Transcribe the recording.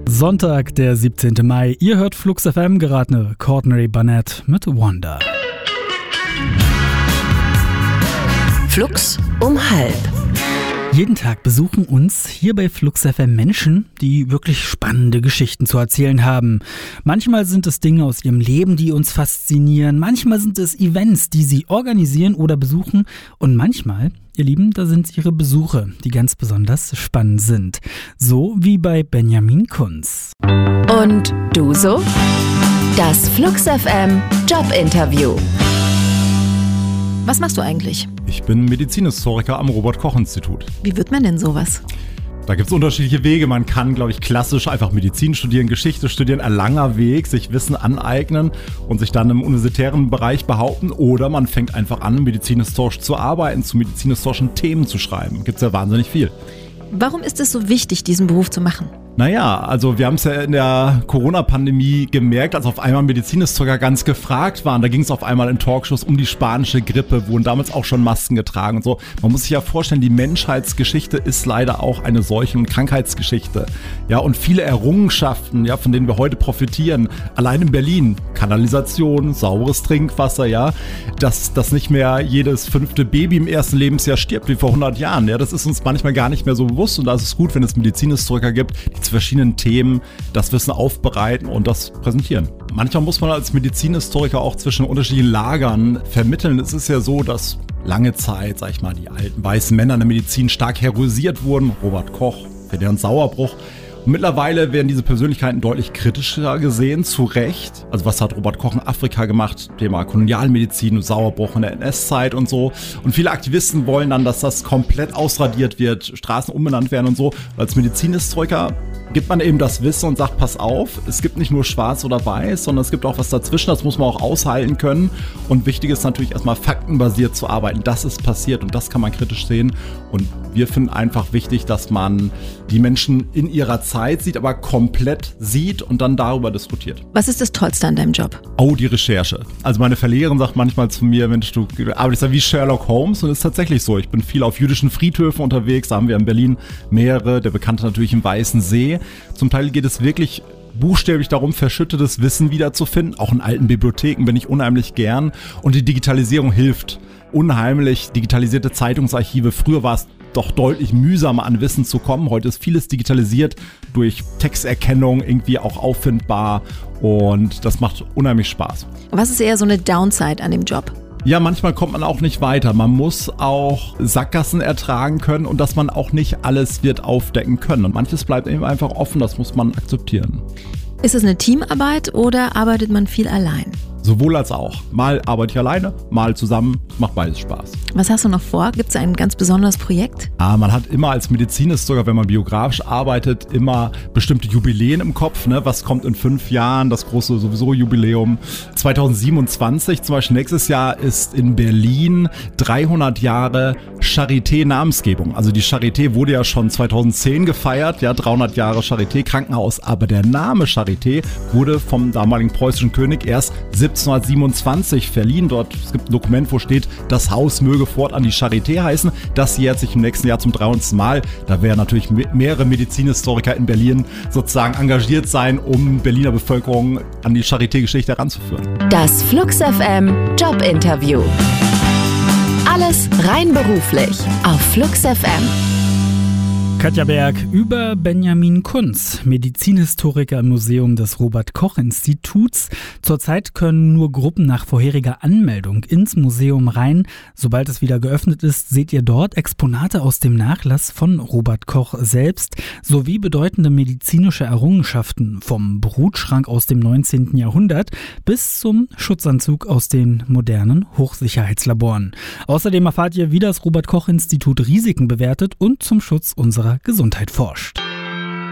Sonntag, der 17. Mai. Ihr hört Flux FM, gerade Courtney Barnett mit Wonder. Flux um 12:30. Jeden Tag besuchen uns hier bei Flux FM Menschen, die wirklich spannende Geschichten zu erzählen haben. Manchmal sind es Dinge aus ihrem Leben, die uns faszinieren. Manchmal sind es Events, die sie organisieren oder besuchen. Und manchmal, ihr Lieben, da sind es ihre Besuche, die ganz besonders spannend sind. So wie bei Benjamin Kunz. Und du so? Das Flux FM Jobinterview. Was machst du eigentlich? Ich bin Medizinhistoriker am Robert-Koch-Institut. Wie wird man denn sowas? Da gibt es unterschiedliche Wege. Man kann, glaube ich, klassisch einfach Medizin studieren, Geschichte studieren, ein langer Weg, sich Wissen aneignen und sich dann im universitären Bereich behaupten. Oder man fängt einfach an, medizinhistorisch zu arbeiten, zu medizinhistorischen Themen zu schreiben. Gibt es ja wahnsinnig viel. Warum ist es so wichtig, diesen Beruf zu machen? Naja, also wir haben es ja in der Corona-Pandemie gemerkt, als auf einmal Medizinhistoriker ganz gefragt waren. Da ging es auf einmal in Talkshows um die spanische Grippe, wurden damals auch schon Masken getragen und so. Man muss sich ja vorstellen, die Menschheitsgeschichte ist leider auch eine Seuchen- und Krankheitsgeschichte. Ja, und viele Errungenschaften, ja, von denen wir heute profitieren, allein in Berlin, Kanalisation, sauberes Trinkwasser, ja, dass nicht mehr jedes 5. Baby im ersten Lebensjahr stirbt wie vor 100 Jahren. Ja, das ist uns manchmal gar nicht mehr so bewusst und da ist es gut, wenn es Medizinhistoriker gibt, die zu verschiedenen Themen das Wissen aufbereiten und das präsentieren. Manchmal muss man als Medizinhistoriker auch zwischen unterschiedlichen Lagern vermitteln. Es ist ja so, dass lange Zeit, sag ich mal, die alten weißen Männer in der Medizin stark heroisiert wurden. Robert Koch, Ferdinand Sauerbruch. Und mittlerweile werden diese Persönlichkeiten deutlich kritischer gesehen, zu Recht. Also was hat Robert Koch in Afrika gemacht? Thema Kolonialmedizin, Sauerbruch in der NS-Zeit und so. Und viele Aktivisten wollen dann, dass das komplett ausradiert wird, Straßen umbenannt werden und so. Und als Medizinhistoriker gibt man eben das Wissen und sagt, pass auf, es gibt nicht nur schwarz oder weiß, sondern es gibt auch was dazwischen, das muss man auch aushalten können. Und wichtig ist natürlich erstmal faktenbasiert zu arbeiten. Das ist passiert und das kann man kritisch sehen. Und wir finden einfach wichtig, dass man die Menschen in ihrer Zeit sieht, aber komplett sieht und dann darüber diskutiert. Was ist das Tollste an deinem Job? Oh, die Recherche. Also meine Verlegerin sagt manchmal zu mir, Mensch, du arbeitest ja wie Sherlock Holmes und das ist tatsächlich so. Ich bin viel auf jüdischen Friedhöfen unterwegs, da haben wir in Berlin mehrere, der bekannte natürlich im Weißen See. Zum Teil geht es wirklich buchstäblich darum, verschüttetes Wissen wiederzufinden. Auch in alten Bibliotheken bin ich unheimlich gern. Und die Digitalisierung hilft unheimlich. Digitalisierte Zeitungsarchive. Früher war es doch deutlich mühsamer an Wissen zu kommen. Heute ist vieles digitalisiert, durch Texterkennung irgendwie auch auffindbar. Und das macht unheimlich Spaß. Was ist eher so eine Downside an dem Job? Ja, manchmal kommt man auch nicht weiter. Man muss auch Sackgassen ertragen können und dass man auch nicht alles wird aufdecken können. Und manches bleibt eben einfach offen, das muss man akzeptieren. Ist es eine Teamarbeit oder arbeitet man viel allein? Sowohl als auch. Mal arbeite ich alleine, mal zusammen. Macht beides Spaß. Was hast du noch vor? Gibt es ein ganz besonderes Projekt? Man hat immer als Medizinhistoriker, wenn man biografisch arbeitet, immer bestimmte Jubiläen im Kopf. Ne? Was kommt in 5 Jahren? Das große sowieso Jubiläum. 2027, zum Beispiel nächstes Jahr, ist in Berlin 300 Jahre Charité-Namensgebung. Also die Charité wurde ja schon 2010 gefeiert, ja, 300 Jahre Charité-Krankenhaus. Aber der Name Charité wurde vom damaligen preußischen König erst 1727 verliehen. Es gibt ein Dokument, wo steht, das Haus möge fortan die Charité heißen. Das jährt sich im nächsten Jahr zum 300. Mal. Da werden natürlich mehrere Medizinhistoriker in Berlin sozusagen engagiert sein, um Berliner Bevölkerung an die Charité-Geschichte heranzuführen. Das Flux FM Jobinterview. Alles rein beruflich auf Flux FM. Katja Berg über Benjamin Kunz, Medizinhistoriker im Museum des Robert-Koch-Instituts. Zurzeit können nur Gruppen nach vorheriger Anmeldung ins Museum rein. Sobald es wieder geöffnet ist, seht ihr dort Exponate aus dem Nachlass von Robert Koch selbst sowie bedeutende medizinische Errungenschaften vom Brutschrank aus dem 19. Jahrhundert bis zum Schutzanzug aus den modernen Hochsicherheitslaboren. Außerdem erfahrt ihr, wie das Robert-Koch-Institut Risiken bewertet und zum Schutz unserer Gesundheit forscht.